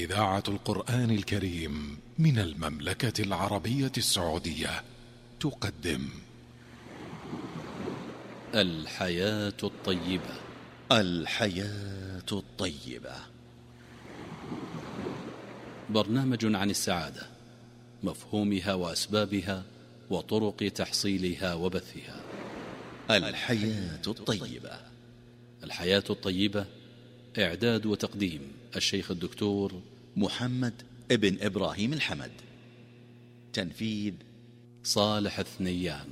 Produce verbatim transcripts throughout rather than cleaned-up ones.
إذاعة القرآن الكريم من المملكة العربية السعودية تقدم الحياة الطيبة. الحياة الطيبة، برنامج عن السعادة، مفهومها وأسبابها وطرق تحصيلها وبثها. الحياة الطيبة. الحياة الطيبة، إعداد وتقديم الشيخ الدكتور محمد ابن إبراهيم الحمد، تنفيذ صالح الثنيان.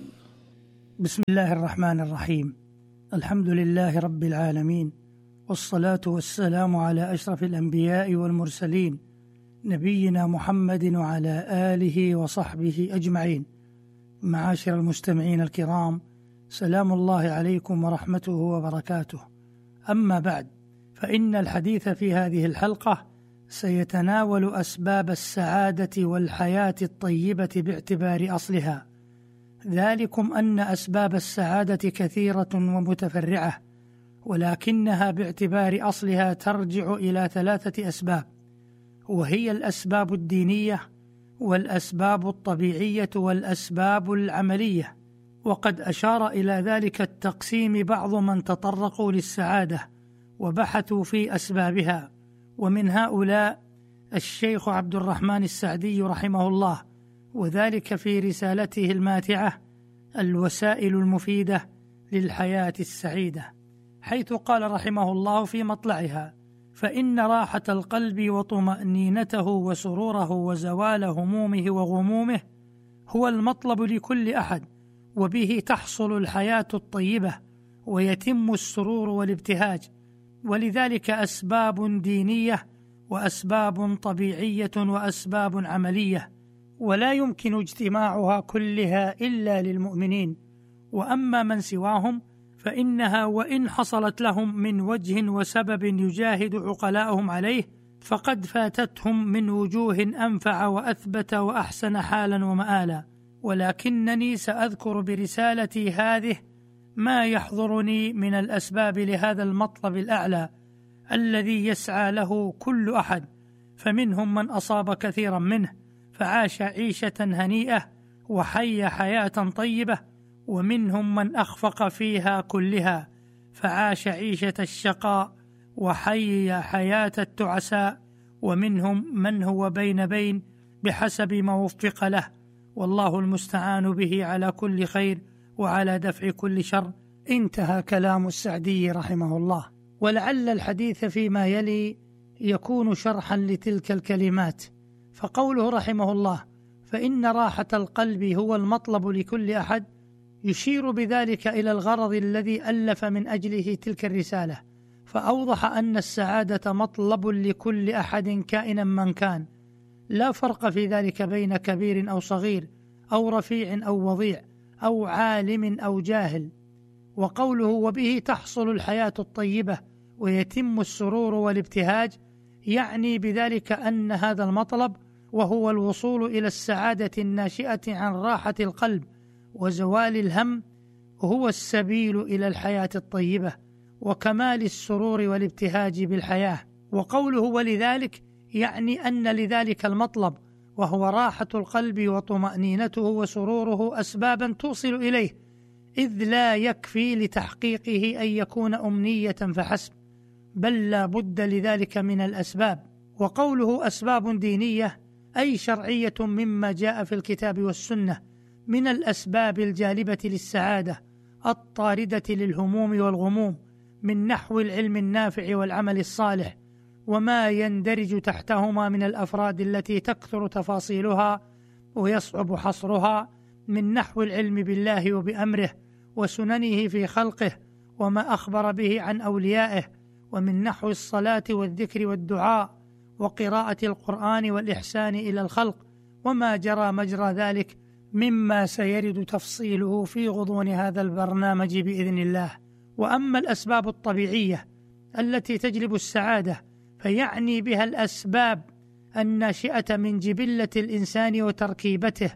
بسم الله الرحمن الرحيم. الحمد لله رب العالمين، والصلاة والسلام على أشرف الأنبياء والمرسلين، نبينا محمد وعلى آله وصحبه أجمعين. معاشر المستمعين الكرام، سلام الله عليكم ورحمته وبركاته. أما بعد، فإن الحديث في هذه الحلقة سيتناول أسباب السعادة والحياة الطيبة باعتبار أصلها، ذلكم أن أسباب السعادة كثيرة ومتفرعة، ولكنها باعتبار أصلها ترجع إلى ثلاثة أسباب، وهي الأسباب الدينية والأسباب الطبيعية والأسباب العملية. وقد أشار إلى ذلك التقسيم بعض من تطرقوا للسعادة وبحثوا في أسبابها، ومن هؤلاء الشيخ عبد الرحمن السعدي رحمه الله، وذلك في رسالته الماتعة الوسائل المفيدة للحياة السعيدة، حيث قال رحمه الله في مطلعها: فإن راحة القلب وطمأنينته وسروره وزوال همومه وغمومه هو المطلب لكل أحد، وبه تحصل الحياة الطيبة ويتم السرور والابتهاج. ولذلك أسباب دينية وأسباب طبيعية وأسباب عملية، ولا يمكن اجتماعها كلها إلا للمؤمنين، وأما من سواهم فإنها وإن حصلت لهم من وجه وسبب يجاهد عقلاؤهم عليه فقد فاتتهم من وجوه أنفع وأثبت وأحسن حالا ومآلا. ولكنني سأذكر برسالتي هذه ما يحضرني من الأسباب لهذا المطلب الأعلى الذي يسعى له كل أحد، فمنهم من أصاب كثيرا منه فعاش عيشة هنيئة وحي حياة طيبة، ومنهم من أخفق فيها كلها فعاش عيشة الشقاء وحي حياة التعساء، ومنهم من هو بين بين بحسب ما وفق له، والله المستعان به على كل خير وعلى دفع كل شر. انتهى كلام السعدي رحمه الله. ولعل الحديث فيما يلي يكون شرحا لتلك الكلمات. فقوله رحمه الله فإن راحة القلب هو المطلب لكل أحد يشير بذلك إلى الغرض الذي ألف من أجله تلك الرسالة، فأوضح أن السعادة مطلب لكل أحد كائنا من كان، لا فرق في ذلك بين كبير أو صغير أو رفيع أو وضيع أو عالم أو جاهل. وقوله وبه تحصل الحياة الطيبة ويتم السرور والابتهاج يعني بذلك أن هذا المطلب، وهو الوصول إلى السعادة الناشئة عن راحة القلب وزوال الهم، هو السبيل إلى الحياة الطيبة وكمال السرور والابتهاج بالحياة. وقوله ولذلك يعني أن لذلك المطلب وهو راحة القلب وطمأنينته وسروره أسبابا توصل إليه، إذ لا يكفي لتحقيقه أن يكون أمنية فحسب، بل لا بد لذلك من الأسباب. وقوله أسباب دينية أي شرعية مما جاء في الكتاب والسنة من الأسباب الجالبة للسعادة الطاردة للهموم والغموم، من نحو العلم النافع والعمل الصالح وما يندرج تحتهما من الأفراد التي تكثر تفاصيلها ويصعب حصرها، من نحو العلم بالله وبأمره وسننه في خلقه وما أخبر به عن أوليائه، ومن نحو الصلاة والذكر والدعاء وقراءة القرآن والإحسان إلى الخلق وما جرى مجرى ذلك مما سيرد تفصيله في غضون هذا البرنامج بإذن الله. وأما الأسباب الطبيعية التي تجلب السعادة فيعني بها الأسباب الناشئة من جبلة الإنسان وتركيبته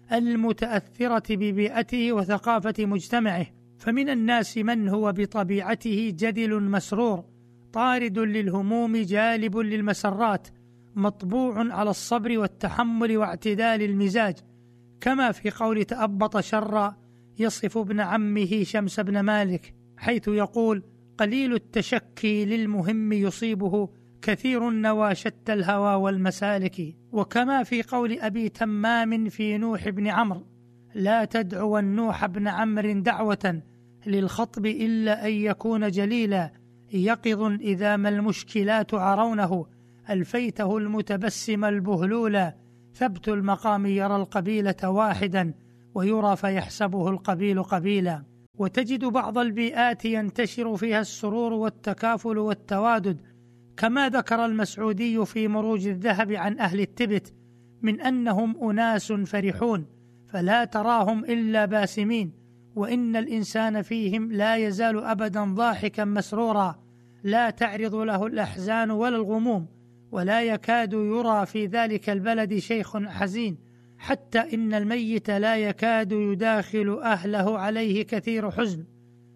المتأثرة ببيئته وثقافة مجتمعه، فمن الناس من هو بطبيعته جدل مسرور طارد للهموم جالب للمسرات، مطبوع على الصبر والتحمل واعتدال المزاج، كما في قول تأبط شرا يصف ابن عمه شمس بن مالك، حيث يقول: قليل التشكي للمهم يصيبه، كثير النوى شتى الهوى والمسالك. وكما في قول أبي تمام في نوح بن عمرو: لا تدعو النوح بن عمرو دعوة للخطب إلا أن يكون جليلا، يقظ إذا ما المشكلات عرونه، ألفيته المتبسم البهلولا، ثبت المقام يرى القبيلة واحدا، ويرى فيحسبه القبيل قبيلا. وتجد بعض البيئات ينتشر فيها السرور والتكافل والتوادد، كما ذكر المسعودي في مروج الذهب عن أهل التبت من أنهم أناس فرحون، فلا تراهم إلا باسمين، وإن الإنسان فيهم لا يزال أبدا ضاحكا مسرورا، لا تعرض له الأحزان ولا الغموم، ولا يكاد يرى في ذلك البلد شيخ حزين، حتى إن الميت لا يكاد يداخل أهله عليه كثير حزن،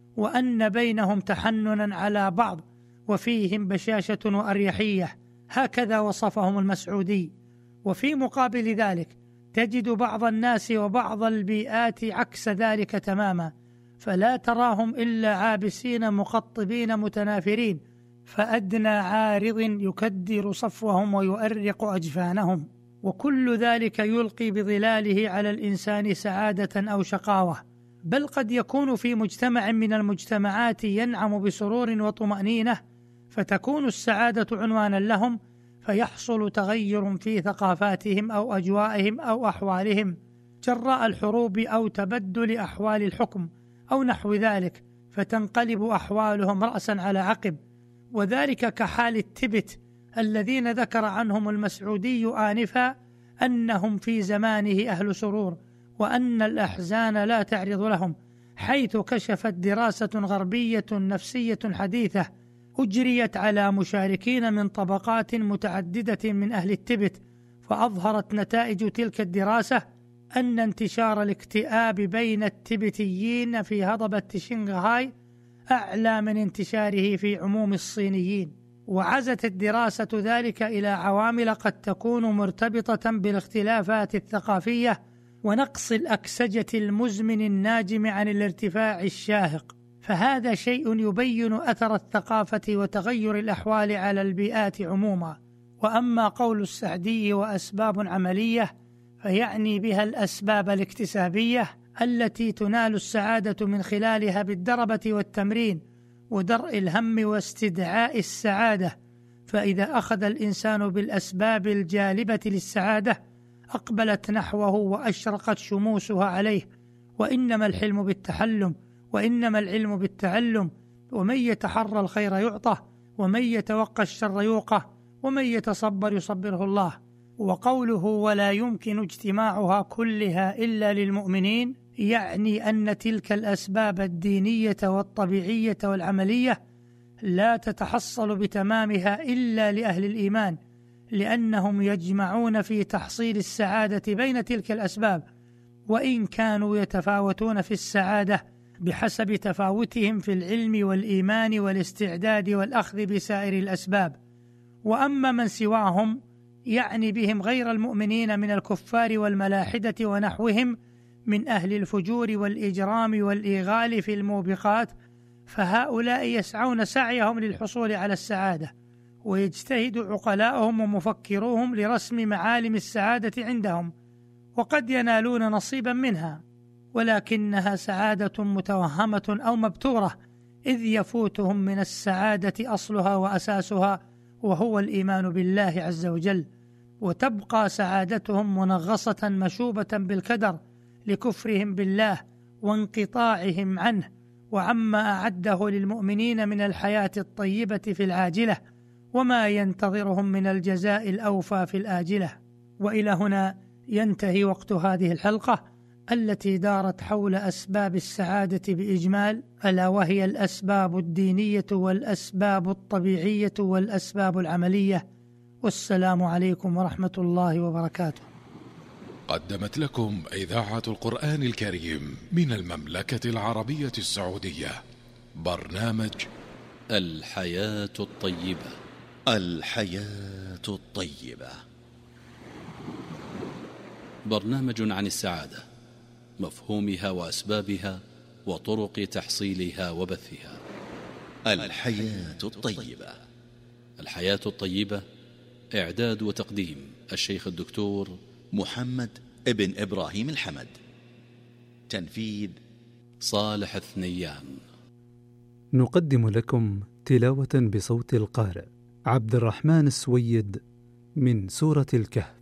وأن بينهم تحننا على بعض، وفيهم بشاشة وأريحية، هكذا وصفهم المسعودي. وفي مقابل ذلك تجد بعض الناس وبعض البيئات عكس ذلك تماما، فلا تراهم إلا عابسين مقطبين متنافرين، فأدنى عارض يكدر صفوهم ويؤرق أجفانهم، وكل ذلك يلقي بظلاله على الإنسان سعادة أو شقاوة، بل قد يكون في مجتمع من المجتمعات ينعم بسرور وطمأنينة، فتكون السعادة عنوانا لهم، فيحصل تغير في ثقافاتهم أو أجوائهم أو أحوالهم جراء الحروب أو تبدل أحوال الحكم أو نحو ذلك، فتنقلب أحوالهم رأسا على عقب. وذلك كحال التبت الذين ذكر عنهم المسعودي آنفا أنهم في زمانه أهل سرور، وأن الأحزان لا تعرض لهم، حيث كشفت دراسة غربية نفسية حديثة أجريت على مشاركين من طبقات متعددة من أهل التبت، فأظهرت نتائج تلك الدراسة أن انتشار الاكتئاب بين التبتيين في هضبة شنغهاي أعلى من انتشاره في عموم الصينيين. وعزت الدراسة ذلك إلى عوامل قد تكون مرتبطة بالاختلافات الثقافية ونقص الأكسجة المزمن الناجم عن الارتفاع الشاهق، فهذا شيء يبين أثر الثقافة وتغير الأحوال على البيئات عموما. وأما قول السعدي وأسباب عملية، فيعني بها الأسباب الاكتسابية التي تنال السعادة من خلالها بالدربة والتمرين ودرء الهم واستدعاء السعادة، فإذا أخذ الإنسان بالأسباب الجالبة للسعادة أقبلت نحوه وأشرقت شموسها عليه. وإنما الحلم بالتحلم، وإنما العلم بالتعلم، ومن يتحرى الخير يعطه، ومن يتوقى الشر يوقه، ومن يتصبر يصبره الله. وقوله ولا يمكن اجتماعها كلها إلا للمؤمنين يعني أن تلك الأسباب الدينية والطبيعية والعملية لا تتحصل بتمامها إلا لأهل الإيمان، لأنهم يجمعون في تحصيل السعادة بين تلك الأسباب، وإن كانوا يتفاوتون في السعادة بحسب تفاوتهم في العلم والإيمان والاستعداد والأخذ بسائر الأسباب. وأما من سواهم يعني بهم غير المؤمنين من الكفار والملاحدة ونحوهم من أهل الفجور والإجرام والإيغال في الموبقات، فهؤلاء يسعون سعيهم للحصول على السعادة، ويجتهد عقلاؤهم ومفكروهم لرسم معالم السعادة عندهم، وقد ينالون نصيبا منها، ولكنها سعادة متوهمة أو مبتورة، إذ يفوتهم من السعادة أصلها وأساسها، وهو الإيمان بالله عز وجل، وتبقى سعادتهم منغصة مشوبة بالكدر لكفرهم بالله وانقطاعهم عنه وعما أعده للمؤمنين من الحياة الطيبة في العاجلة، وما ينتظرهم من الجزاء الأوفى في الآجلة. وإلى هنا ينتهي وقت هذه الحلقة التي دارت حول أسباب السعادة بإجمال، ألا وهي الأسباب الدينية والأسباب الطبيعية والأسباب العملية. والسلام عليكم ورحمة الله وبركاته. قدمت لكم إذاعة القرآن الكريم من المملكة العربية السعودية برنامج الحياة الطيبة. الحياة الطيبة. برنامج عن السعادة، مفهومها وأسبابها وطرق تحصيلها وبثها. الحياة الطيبة. الحياة الطيبة، إعداد وتقديم الشيخ الدكتور محمد ابن إبراهيم الحمد. تنفيذ صالح الثنيان. نقدم لكم تلاوة بصوت القارئ عبد الرحمن السويد من سورة الكهف.